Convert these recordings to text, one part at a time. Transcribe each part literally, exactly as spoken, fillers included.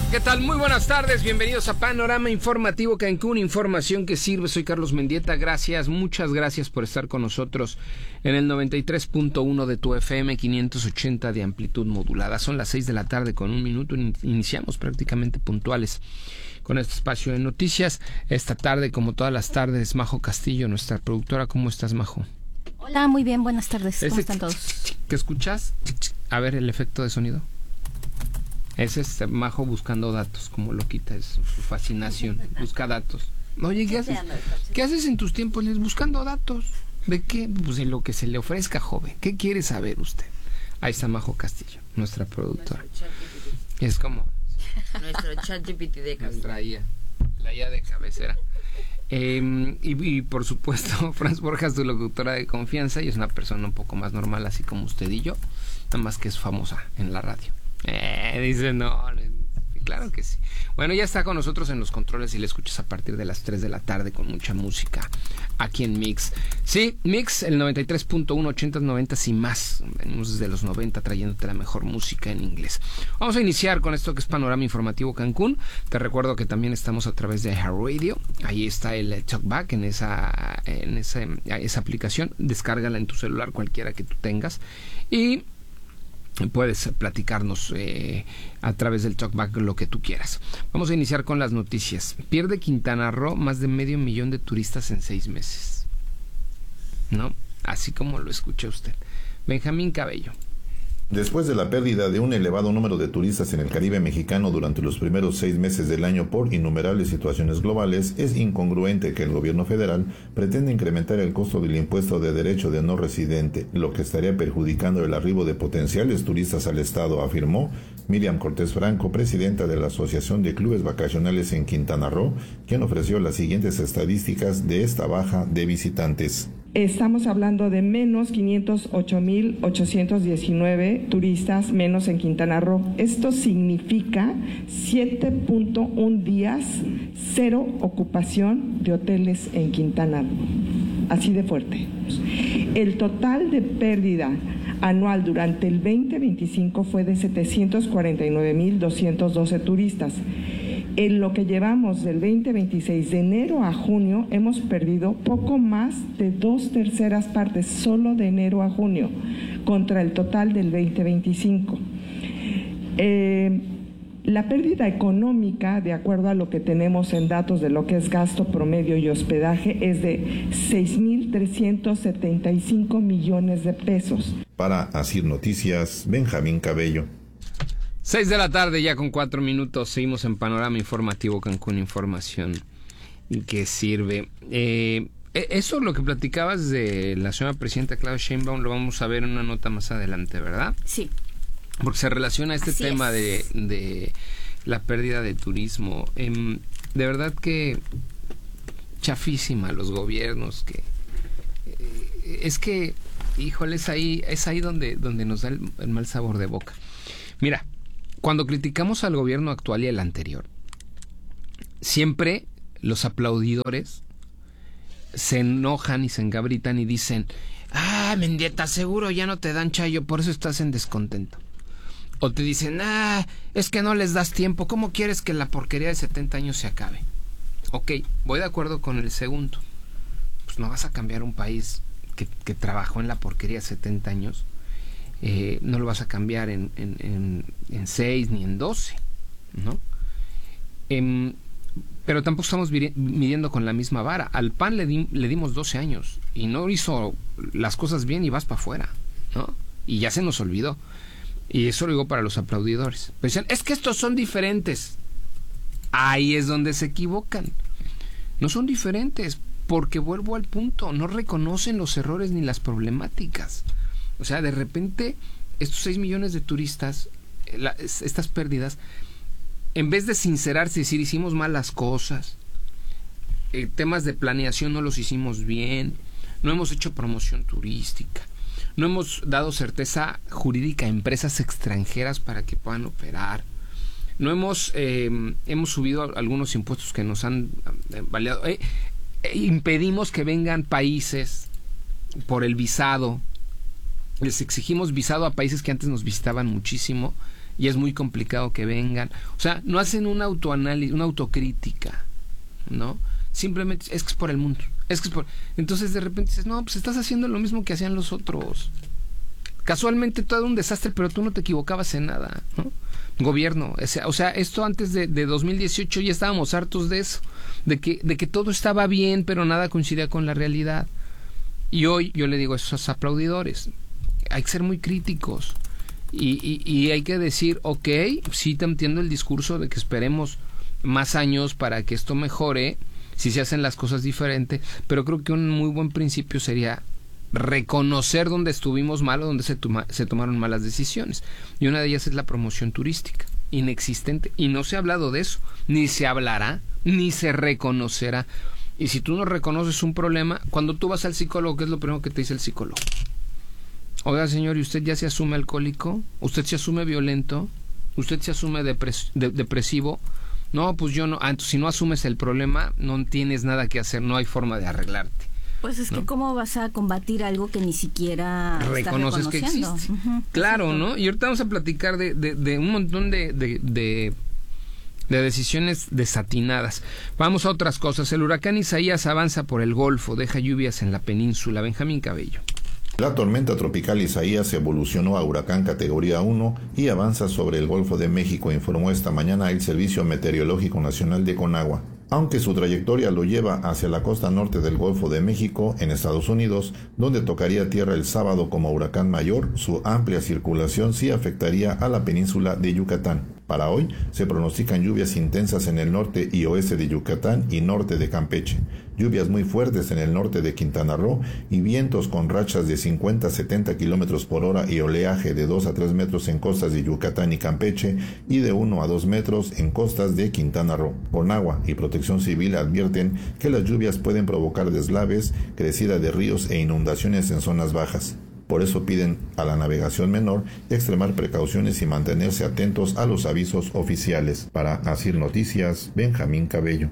¿Qué tal? Muy buenas tardes, bienvenidos a Panorama Informativo Cancún, información que sirve. Soy Carlos Mendieta, gracias, muchas gracias por estar con nosotros en el noventa y tres punto uno de tu F M, quinientos ochenta de amplitud modulada. Son las seis de la tarde con un minuto, iniciamos prácticamente puntuales con este espacio de noticias. Esta tarde, como todas las tardes, Majo Castillo, nuestra productora. ¿Cómo estás, Majo? Hola, muy bien, buenas tardes, ¿cómo están todos? ¿Qué escuchas? A ver el efecto de sonido. Ese es Majo buscando datos, como lo quita, es su fascinación, busca datos. Oye, ¿qué haces? ¿Qué haces en tus tiempos libres? Buscando datos. ¿De qué? Pues de lo que se le ofrezca, joven. ¿Qué quiere saber usted? Ahí está Majo Castillo, nuestra productora. Es como... Nuestro chat G P T de cabecera. Nuestra I A, la I A de cabecera. Eh, y, y por supuesto, Franz Borjas, tu locutora de confianza, y es una persona un poco más normal, así como usted y yo, nada más que es famosa en la radio. Eh, dice no, claro que sí. Bueno, ya está con nosotros en los controles y le escuchas a partir de las tres de la tarde con mucha música aquí en Mix. Sí, Mix, el noventa y tres punto uno, ochenta, noventa y más. Venimos desde los noventa trayéndote la mejor música en inglés. Vamos a iniciar con esto que es Panorama Informativo Cancún. Te recuerdo que también estamos a través de iHeartRadio. Ahí está el Talkback en esa, en esa, esa aplicación. Descárgala en tu celular, cualquiera que tú tengas. Y puedes platicarnos eh, a través del Talkback lo que tú quieras. Vamos a iniciar con las noticias. Pierde Quintana Roo más de medio millón de turistas en seis meses. ¿No? Así como lo escucha usted. Benjamín Cabello. Después de la pérdida de un elevado número de turistas en el Caribe mexicano durante los primeros seis meses del año por innumerables situaciones globales, es incongruente que el gobierno federal pretenda incrementar el costo del impuesto de derecho de no residente, lo que estaría perjudicando el arribo de potenciales turistas al estado, afirmó Miriam Cortés Franco, presidenta de la Asociación de Clubes Vacacionales en Quintana Roo, quien ofreció las siguientes estadísticas de esta baja de visitantes. Estamos hablando de menos quinientos ocho mil ochocientos diecinueve turistas menos en Quintana Roo. Esto significa siete punto uno días, cero ocupación de hoteles en Quintana Roo. Así de fuerte. El total de pérdida anual durante el veinte veinticinco fue de setecientos cuarenta y nueve mil doscientos doce turistas. En lo que llevamos del veinte veintiséis, de enero a junio, hemos perdido poco más de dos terceras partes, solo de enero a junio, contra el total del veinte veinticinco. Eh, la pérdida económica, de acuerdo a lo que tenemos en datos de lo que es gasto promedio y hospedaje, es de seis mil trescientos setenta y cinco millones de pesos. Para Asir Noticias, Benjamín Cabello. Seis de la tarde, ya con cuatro minutos, seguimos en Panorama Informativo Cancún, información que sirve. Eh, eso, lo que platicabas de la señora presidenta Claudia Sheinbaum, lo vamos a ver en una nota más adelante, ¿verdad? Sí. Porque se relaciona a este Así tema de, es. de la pérdida de turismo. Eh, de verdad que chafísima los gobiernos, que eh, es que, híjole, es ahí, es ahí donde, donde nos da el, el mal sabor de boca. Mira, cuando criticamos al gobierno actual y el anterior, siempre los aplaudidores se enojan y se engabritan y dicen: ah, Mendieta, seguro ya no te dan chayo, por eso estás en descontento. O te dicen: ah, es que no les das tiempo, ¿cómo quieres que la porquería de setenta años se acabe? Ok, voy de acuerdo con el segundo. Pues no vas a cambiar un país que, que trabajó en la porquería setenta años. Eh, no lo vas a cambiar en, en, en, en seis ni en doce, ¿no? Eh, pero tampoco estamos midiendo con la misma vara. Al P A N le, di, le dimos doce años y no hizo las cosas bien y vas para afuera, ¿no? Y ya se nos olvidó. Y eso lo digo para los aplaudidores. Pero dicen: es que estos son diferentes. Ahí es donde se equivocan. No son diferentes, porque vuelvo al punto, no reconocen los errores ni las problemáticas. O sea, de repente, estos seis millones de turistas, la, estas pérdidas, en vez de sincerarse y decir: hicimos mal las cosas, eh, temas de planeación no los hicimos bien, no hemos hecho promoción turística, no hemos dado certeza jurídica a empresas extranjeras para que puedan operar, no hemos, eh, hemos subido algunos impuestos que nos han eh, baleado, eh, eh, impedimos que vengan países por el visado. Les exigimos visado a países que antes nos visitaban muchísimo y es muy complicado que vengan. O sea, no hacen un autoanálisis, una autocrítica, ¿no? Simplemente es que es por el mundo. Es que es por... Entonces de repente dices, no, pues estás haciendo lo mismo que hacían los otros. Casualmente todo un desastre, pero tú no te equivocabas en nada, ¿no? Gobierno, o sea, esto antes de, de dos mil dieciocho ya estábamos hartos de eso, de que, de que todo estaba bien, pero nada coincidía con la realidad. Y hoy yo le digo a esos aplaudidores, hay que ser muy críticos y, y, y hay que decir, ok, sí te entiendo el discurso de que esperemos más años para que esto mejore, si se hacen las cosas diferentes, pero creo que un muy buen principio sería reconocer dónde estuvimos mal o dónde se, toma, se tomaron malas decisiones. Y una de ellas es la promoción turística, inexistente. Y no se ha hablado de eso, ni se hablará, ni se reconocerá. Y si tú no reconoces un problema, cuando tú vas al psicólogo, ¿qué es lo primero que te dice el psicólogo? Oiga, señor, ¿y usted ya se asume alcohólico? ¿Usted se asume violento? ¿Usted se asume depres- de- depresivo? No, pues yo no. Ah, entonces, si no asumes el problema, no tienes nada que hacer, no hay forma de arreglarte. Pues es que ¿no? ¿Cómo vas a combatir algo que ni siquiera reconoces que existe? Uh-huh. Claro, Exacto. ¿no? Y ahorita vamos a platicar de, de, de un montón de, de, de, de decisiones desatinadas. Vamos a otras cosas. El huracán Isaías avanza por el Golfo, deja lluvias en la península. Benjamín Cabello. La tormenta tropical Isaías evolucionó a huracán categoría uno y avanza sobre el Golfo de México, informó esta mañana el Servicio Meteorológico Nacional de Conagua. Aunque su trayectoria lo lleva hacia la costa norte del Golfo de México, en Estados Unidos, donde tocaría tierra el sábado como huracán mayor, su amplia circulación sí afectaría a la península de Yucatán. Para hoy se pronostican lluvias intensas en el norte y oeste de Yucatán y norte de Campeche, lluvias muy fuertes en el norte de Quintana Roo y vientos con rachas de cincuenta a setenta kilómetros por hora y oleaje de dos a tres metros en costas de Yucatán y Campeche y de uno a dos metros en costas de Quintana Roo. Conagua y Protección Civil advierten que las lluvias pueden provocar deslaves, crecida de ríos e inundaciones en zonas bajas. Por eso piden a la navegación menor extremar precauciones y mantenerse atentos a los avisos oficiales. Para Asir Noticias, Benjamín Cabello.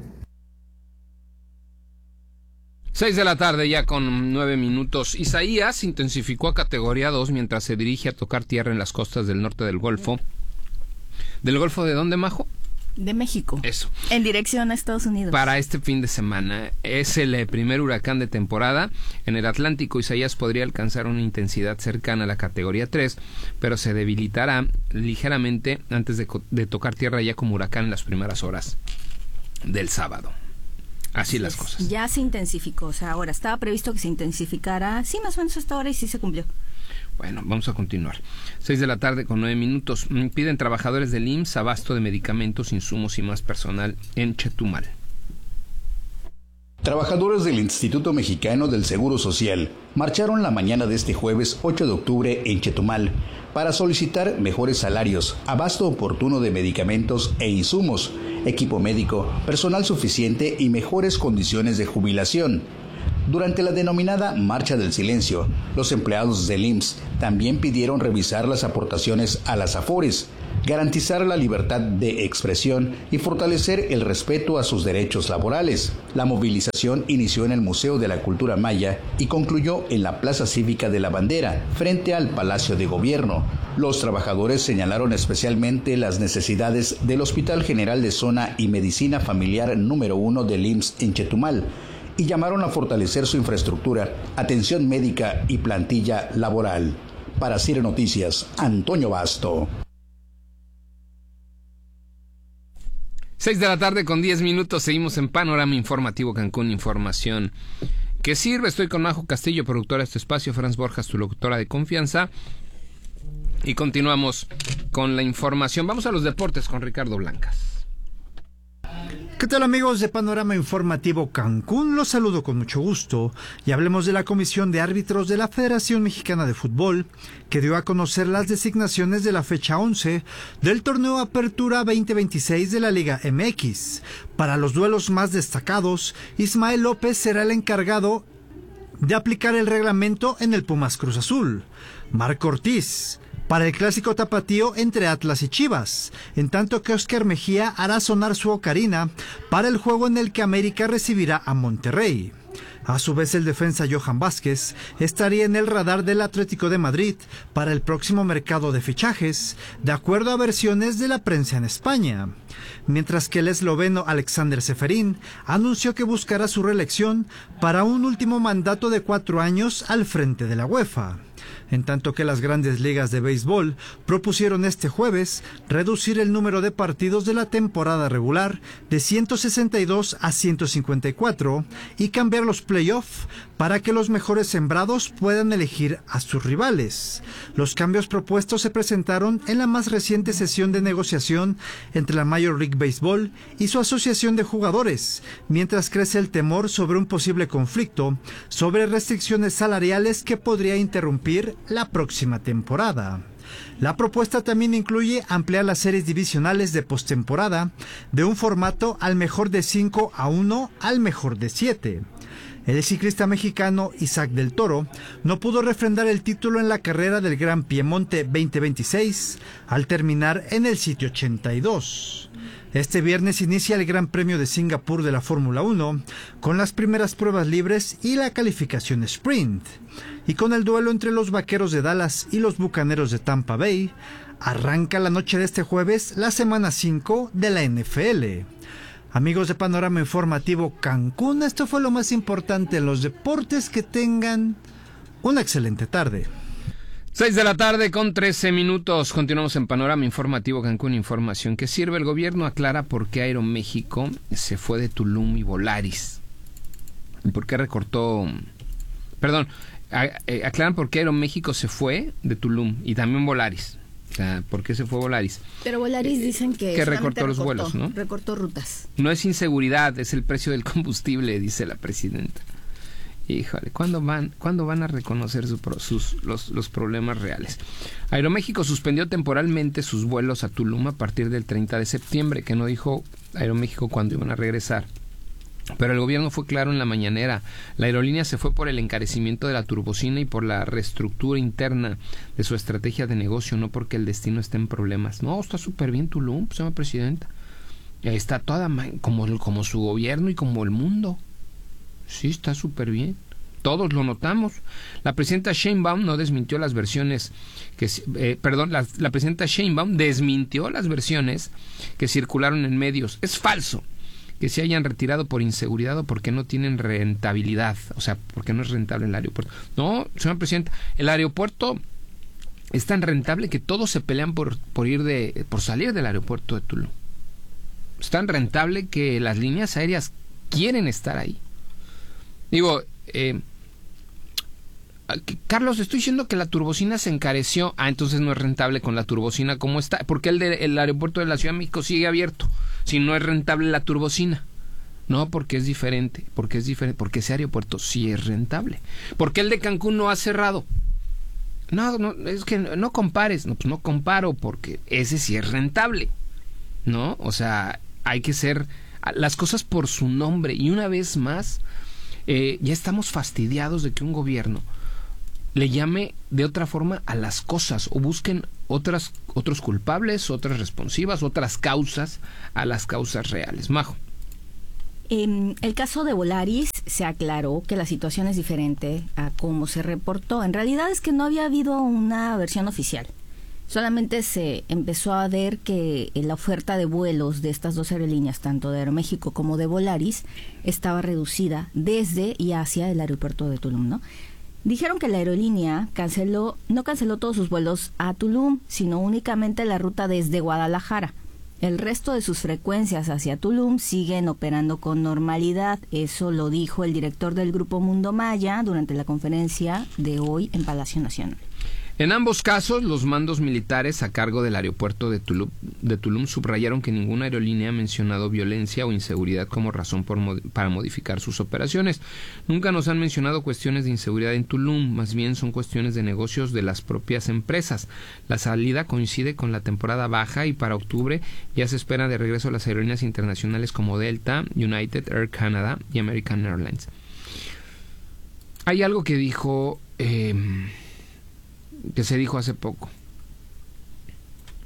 Seis de la tarde ya con nueve minutos. Isaías intensificó a categoría dos mientras se dirige a tocar tierra en las costas del norte del Golfo. ¿Del Golfo de dónde, Majo? De México. Eso. En dirección a Estados Unidos. Para este fin de semana. Es el eh, primer huracán de temporada. En el Atlántico, Isaías podría alcanzar una intensidad cercana a la categoría tres, pero se debilitará ligeramente antes de, de tocar tierra ya como huracán en las primeras horas del sábado. Así las cosas. Ya se intensificó. O sea, ahora estaba previsto que se intensificara, sí, más o menos hasta ahora, y sí se cumplió. Bueno, vamos a continuar. Seis de la tarde con nueve minutos. Piden trabajadores del I M S S abasto de medicamentos, insumos y más personal en Chetumal. Trabajadores del Instituto Mexicano del Seguro Social marcharon la mañana de este jueves ocho de octubre en Chetumal para solicitar mejores salarios, abasto oportuno de medicamentos e insumos, equipo médico, personal suficiente y mejores condiciones de jubilación. Durante la denominada Marcha del Silencio, los empleados del I M S S también pidieron revisar las aportaciones a las AFORES, garantizar la libertad de expresión y fortalecer el respeto a sus derechos laborales. La movilización inició en el Museo de la Cultura Maya y concluyó en la Plaza Cívica de la Bandera, frente al Palacio de Gobierno. Los trabajadores señalaron especialmente las necesidades del Hospital General de Zona y Medicina Familiar número uno del I M S S en Chetumal, y llamaron a fortalecer su infraestructura, atención médica y plantilla laboral. Para Cire Noticias, Antonio Basto. Seis de la tarde con diez minutos, seguimos en Panorama Informativo Cancún, información que sirve. Estoy con Majo Castillo, productora de este espacio, Franz Borjas, tu locutora de confianza, y continuamos con la información. Vamos a los deportes con Ricardo Blancas. ¿Qué tal, amigos de Panorama Informativo Cancún? Los saludo con mucho gusto y hablemos de la Comisión de Árbitros de la Federación Mexicana de Fútbol, que dio a conocer las designaciones de la fecha once del torneo Apertura veinte veintiséis de la Liga M X. Para los duelos más destacados, Ismael López será el encargado de aplicar el reglamento en el Pumas Cruz Azul. Marco Ortiz para el clásico tapatío entre Atlas y Chivas, en tanto que Óscar Mejía hará sonar su ocarina para el juego en el que América recibirá a Monterrey. A su vez, el defensa Johan Vázquez estaría en el radar del Atlético de Madrid para el próximo mercado de fichajes, de acuerdo a versiones de la prensa en España. Mientras que el esloveno Alexander Seferín anunció que buscará su reelección para un último mandato de cuatro años al frente de la UEFA. En tanto que las grandes ligas de béisbol propusieron este jueves reducir el número de partidos de la temporada regular de ciento sesenta y dos a ciento cincuenta y cuatro y cambiar los playoffs para que los mejores sembrados puedan elegir a sus rivales. Los cambios propuestos se presentaron en la más reciente sesión de negociación entre la Major League Baseball y su asociación de jugadores, mientras crece el temor sobre un posible conflicto sobre restricciones salariales que podría interrumpir la próxima temporada. La propuesta también incluye ampliar las series divisionales de postemporada de un formato al mejor de cinco a uno al mejor de siete. El ciclista mexicano Isaac del Toro no pudo refrendar el título en la carrera del Gran Piemonte veinte veintiséis al terminar en el sitio ochenta y dos. Este viernes inicia el Gran Premio de Singapur de la Fórmula uno con las primeras pruebas libres y la calificación sprint. Y con el duelo entre los Vaqueros de Dallas y los Bucaneros de Tampa Bay, arranca la noche de este jueves la semana cinco de la N F L. Amigos de Panorama Informativo Cancún, esto fue lo más importante en los deportes. Que tengan una excelente tarde. seis de la tarde con trece minutos. Continuamos en Panorama Informativo Cancún. Información que sirve. El gobierno aclara por qué Aeroméxico se fue de Tulum y Volaris. ¿Y por qué recortó? Perdón, aclaran por qué Aeroméxico se fue de Tulum y también Volaris. O sea, ¿por qué se fue Volaris? Pero Volaris dicen que, que recortó los recortó, vuelos, ¿no? Recortó rutas. No es inseguridad, es el precio del combustible, dice la presidenta. Híjole, ¿cuándo van, ¿cuándo van a reconocer su, sus, los, los problemas reales? Aeroméxico suspendió temporalmente sus vuelos a Tulum a partir del treinta de septiembre, que no dijo Aeroméxico cuándo iban a regresar. Pero el gobierno fue claro en la mañanera. La aerolínea se fue por el encarecimiento de la turbocina y por la reestructura interna de su estrategia de negocio, no porque el destino esté en problemas. No, está súper bien Tulum, señora presidenta. Está toda como, como su gobierno y como el mundo. Sí, está súper bien. Todos lo notamos. La presidenta Sheinbaum no desmintió las versiones que, eh, perdón, la, la presidenta Sheinbaum desmintió las versiones que circularon en medios. Es falso que se hayan retirado por inseguridad o porque no tienen rentabilidad, o sea, porque no es rentable el aeropuerto. No, señora presidenta, el aeropuerto es tan rentable que todos se pelean por, por ir de, por salir del aeropuerto de Tulum. Es tan rentable que las líneas aéreas quieren estar ahí. Digo, eh, Carlos, estoy diciendo que la turbocina se encareció. Ah, entonces no es rentable con la turbocina como está. ¿Por qué el, de, el aeropuerto de la Ciudad de México sigue abierto si no es rentable la turbocina? No, porque es diferente, porque es diferente, porque ese aeropuerto sí es rentable. ¿Por qué el de Cancún no ha cerrado? No, no, es que no, no compares. No, pues no comparo porque ese sí es rentable, ¿no? O sea, hay que ser las cosas por su nombre. Y una vez más, eh, ya estamos fastidiados de que un gobierno le llame de otra forma a las cosas o busquen otras, otros culpables, otras responsivas, otras causas a las causas reales. Majo. En el caso de Volaris se aclaró que la situación es diferente a cómo se reportó. En realidad es que no había habido una versión oficial. Solamente se empezó a ver que la oferta de vuelos de estas dos aerolíneas, tanto de Aeroméxico como de Volaris, estaba reducida desde y hacia el aeropuerto de Tulum, ¿no? Dijeron que la aerolínea canceló, no canceló todos sus vuelos a Tulum, sino únicamente la ruta desde Guadalajara. El resto de sus frecuencias hacia Tulum siguen operando con normalidad. Eso lo dijo el director del Grupo Mundo Maya durante la conferencia de hoy en Palacio Nacional. En ambos casos, los mandos militares a cargo del aeropuerto de Tulum, de Tulum subrayaron que ninguna aerolínea ha mencionado violencia o inseguridad como razón por mod- para modificar sus operaciones. Nunca nos han mencionado cuestiones de inseguridad en Tulum, más bien son cuestiones de negocios de las propias empresas. La salida coincide con la temporada baja y para octubre ya se espera de regreso a las aerolíneas internacionales como Delta, United, Air Canada y American Airlines. Hay algo que dijo... Eh, que se dijo hace poco.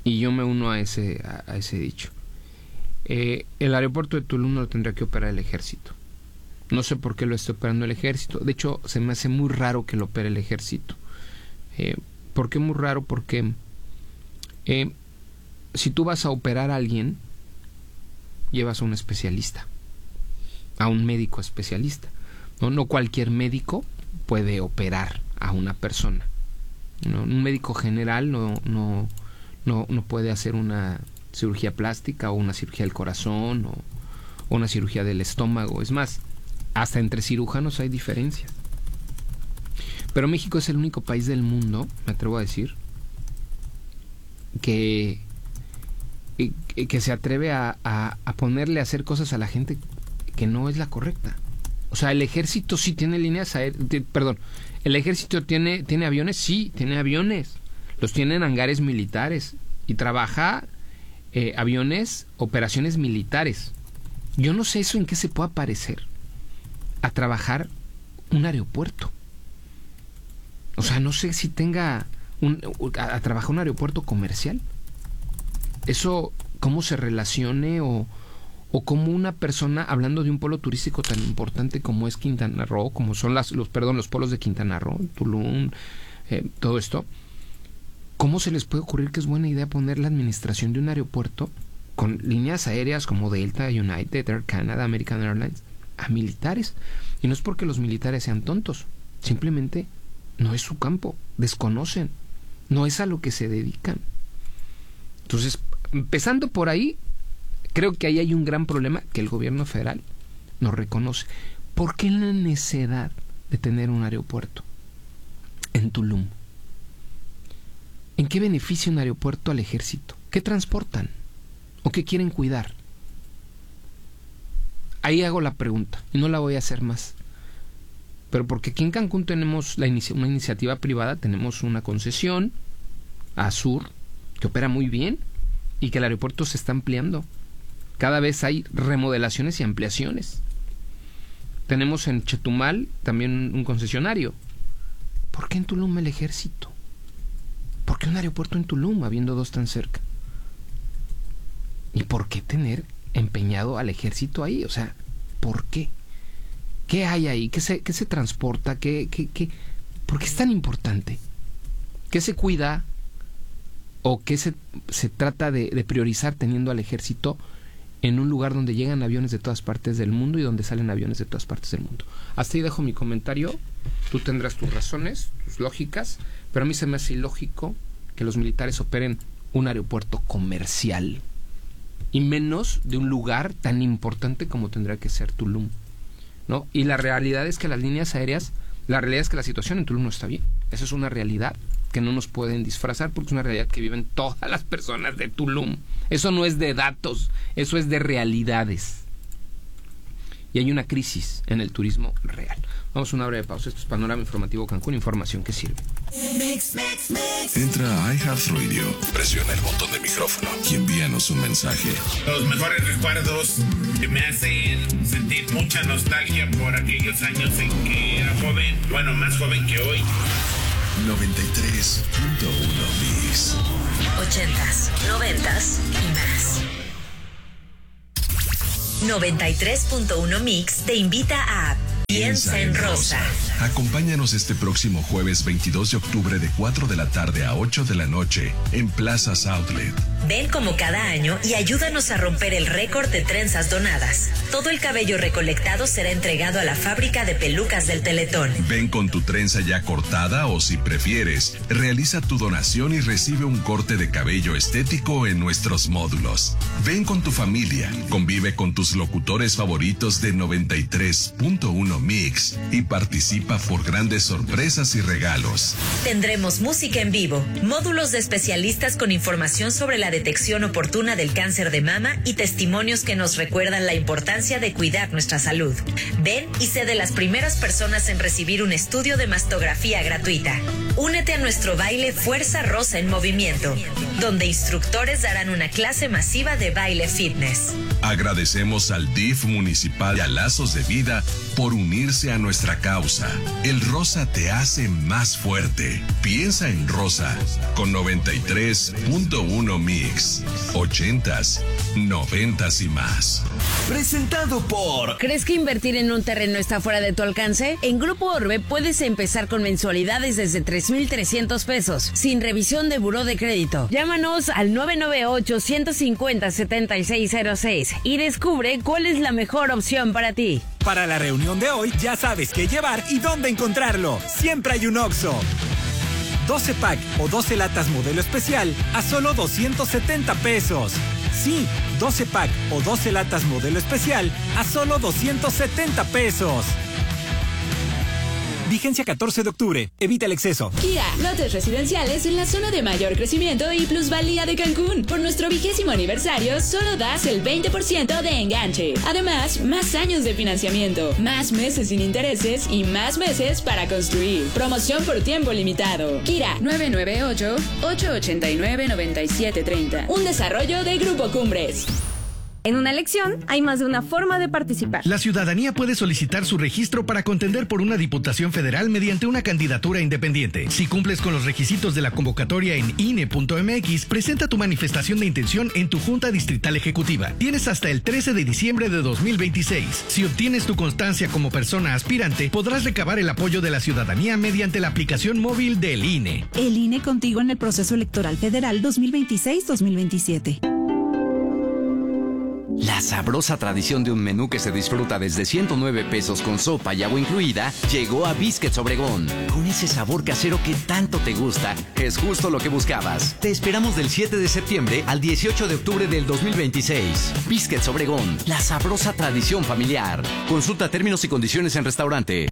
Y yo me uno a ese, a, a ese dicho. Eh, el aeropuerto de Tulum no lo tendría que operar el ejército. No sé por qué lo está operando el ejército. De hecho, se me hace muy raro que lo opere el ejército. Eh, ¿Por qué muy raro? Porque eh, si tú vas a operar a alguien, llevas a un especialista, a un médico especialista. No, no cualquier médico puede operar a una persona. No, un médico general no, no, no, no puede hacer una cirugía plástica o una cirugía del corazón o, o una cirugía del estómago. Es más, hasta entre cirujanos hay diferencias. Pero México es el único país del mundo, me atrevo a decir, que, que se atreve a, a, a ponerle a hacer cosas a la gente que no es la correcta. O sea, el ejército sí tiene líneas aéreas, perdón, el ejército tiene, tiene aviones, sí, tiene aviones, los tiene en hangares militares y trabaja eh, aviones, operaciones militares. Yo no sé eso en qué se puede parecer a trabajar un aeropuerto. O sea, no sé si tenga un, a, a trabajar un aeropuerto comercial. Eso, cómo se relacione o, o cómo una persona, hablando de un polo turístico tan importante como es Quintana Roo, como son las, los, perdón, los polos de Quintana Roo, Tulum, eh, todo esto, ¿cómo se les puede ocurrir que es buena idea poner la administración de un aeropuerto con líneas aéreas como Delta, United, Air Canada, American Airlines, a militares? Y no es porque los militares sean tontos, simplemente no es su campo, desconocen, no es a lo que se dedican. Entonces, empezando por ahí, creo que ahí hay un gran problema que el gobierno federal no reconoce. ¿Por qué la necesidad de tener un aeropuerto en Tulum? ¿En qué beneficia un aeropuerto al ejército? ¿Qué transportan? ¿O qué quieren cuidar? Ahí hago la pregunta y no la voy a hacer más. Pero porque aquí en Cancún tenemos la inicia- una iniciativa privada, tenemos una concesión, Azur, que opera muy bien y que el aeropuerto se está ampliando. Cada vez hay remodelaciones y ampliaciones. Tenemos en Chetumal también un concesionario. ¿Por qué en Tulum el ejército? ¿Por qué un aeropuerto en Tulum, habiendo dos tan cerca? ¿Y por qué tener empeñado al ejército ahí? O sea, ¿por qué? ¿Qué hay ahí? ¿Qué se, qué se transporta? ¿Qué, qué, qué? ¿Por qué es tan importante? ¿Qué se cuida? ¿O qué se, se trata de, de priorizar teniendo al ejército en un lugar donde llegan aviones de todas partes del mundo y donde salen aviones de todas partes del mundo? Hasta ahí dejo mi comentario. Tú tendrás tus razones, tus lógicas, pero a mí se me hace ilógico que los militares operen un aeropuerto comercial y menos de un lugar tan importante como tendrá que ser Tulum, ¿no? Y la realidad es que las líneas aéreas, la realidad es que la situación en Tulum no está bien. Esa es una realidad que no nos pueden disfrazar porque es una realidad que viven todas las personas de Tulum. Eso no es de datos, eso es de realidades. Y hay una crisis en el turismo real. Vamos a una breve pausa. Esto es Panorama Informativo Cancún, información que sirve. Entra a iHeartRadio, presiona el botón de micrófono y envíanos un mensaje. Los mejores recuerdos que me hacen sentir mucha nostalgia por aquellos años en que era joven, bueno, más joven que hoy. noventa y tres punto uno Mix. Ochentas, noventas y más. noventa y tres punto uno Mix te invita a Piensa en Rosa. Acompáñanos este próximo jueves veintidós de octubre de cuatro de la tarde a ocho de la noche en Plazas Outlet. Ven como cada año y ayúdanos a romper el récord de trenzas donadas. Todo el cabello recolectado será entregado a la fábrica de pelucas del Teletón. Ven con tu trenza ya cortada o, si prefieres, realiza tu donación y recibe un corte de cabello estético en nuestros módulos. Ven con tu familia, convive con tus locutores favoritos de noventa y tres punto uno Mix y participa por grandes sorpresas y regalos. Tendremos música en vivo, módulos de especialistas con información sobre la detección oportuna del cáncer de mama y testimonios que nos recuerdan la importancia de cuidar nuestra salud. Ven y sé de las primeras personas en recibir un estudio de mastografía gratuita. Únete a nuestro baile Fuerza Rosa en Movimiento, donde instructores darán una clase masiva de baile fitness. Agradecemos al D I F municipal y a Lazos de Vida por unirse a nuestra causa. El rosa te hace más fuerte. Piensa en rosa con noventa y tres punto uno Mix. Ochentas, noventas y más. Presentado por... ¿Crees que invertir en un terreno está fuera de tu alcance? En Grupo Orbe puedes empezar con mensualidades desde tres mil trescientos pesos, sin revisión de buró de crédito. Llámanos al nueve nueve ocho, uno cinco cero, siete seis cero seis y descubre cuál es la mejor opción para ti. Para la reunión de hoy ya sabes qué llevar y dónde encontrarlo. Siempre hay un Oxxo. doce pack o doce latas modelo especial a solo doscientos setenta pesos. Sí, doce pack o doce latas modelo especial a solo doscientos setenta pesos. Vigencia catorce de octubre. Evita el exceso. Kia, lotes residenciales en la zona de mayor crecimiento y plusvalía de Cancún. Por nuestro vigésimo aniversario, solo das el veinte por ciento de enganche. Además, más años de financiamiento, más meses sin intereses y más meses para construir. Promoción por tiempo limitado. Kia, nueve nueve ocho, ocho ocho nueve, nueve siete tres cero. Un desarrollo de Grupo Cumbres. En una elección hay más de una forma de participar. La ciudadanía puede solicitar su registro para contender por una diputación federal mediante una candidatura independiente. Si cumples con los requisitos de la convocatoria en I N E punto M X, presenta tu manifestación de intención en tu Junta Distrital Ejecutiva. Tienes hasta el trece de diciembre de dos mil veintiséis. Si obtienes tu constancia como persona aspirante, podrás recabar el apoyo de la ciudadanía mediante la aplicación móvil del I N E. El I N E contigo en el proceso electoral federal dos mil veintiséis dos mil veintisiete. La sabrosa tradición de un menú que se disfruta desde ciento nueve pesos con sopa y agua incluida llegó a Biscuits Obregón. Con ese sabor casero que tanto te gusta, es justo lo que buscabas. Te esperamos del siete de septiembre al dieciocho de octubre del dos mil veintiséis. Biscuits Obregón, la sabrosa tradición familiar. Consulta términos y condiciones en restaurante.